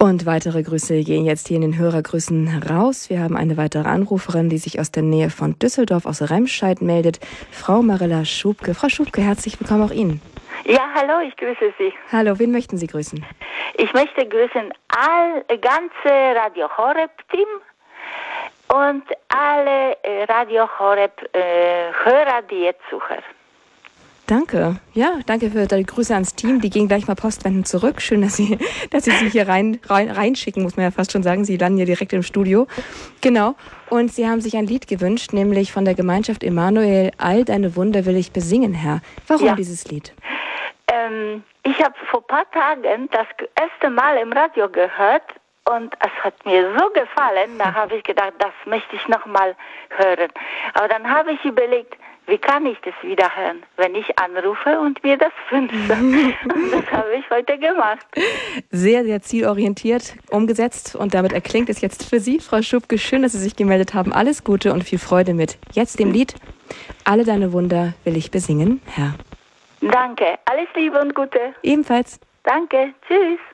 Und weitere Grüße gehen jetzt hier in den Hörergrüßen raus. Wir haben eine weitere Anruferin, die sich aus der Nähe von Düsseldorf, aus Remscheid meldet. Frau Marilla Schubke. Frau Schubke, herzlich willkommen auch Ihnen. Ja, hallo, ich grüße Sie. Hallo, wen möchten Sie grüßen? Ich möchte grüßen ganze Radio Horeb-Team und alle Radio Horeb-Hörer, die jetzt suchen. Danke. Ja, danke für die Grüße ans Team. Die gehen gleich mal postwendend zurück. Schön, dass Sie sich hier reinschicken, muss man ja fast schon sagen. Sie landen hier direkt im Studio. Genau. Und Sie haben sich ein Lied gewünscht, nämlich von der Gemeinschaft Emanuel, All deine Wunder will ich besingen, Herr. Warum dieses Lied? Ich habe vor ein paar Tagen das erste Mal im Radio gehört und es hat mir so gefallen, da habe ich gedacht, das möchte ich nochmal hören. Aber dann habe ich überlegt, wie kann ich das wieder hören, wenn ich anrufe und mir das wünsche? Und das habe ich heute gemacht. Sehr, sehr zielorientiert umgesetzt und damit erklingt es jetzt für Sie, Frau Schubke. Schön, dass Sie sich gemeldet haben. Alles Gute und viel Freude mit jetzt dem Lied Alle deine Wunder will ich besingen, Herr. Danke. Alles Liebe und Gute. Ebenfalls. Danke. Tschüss.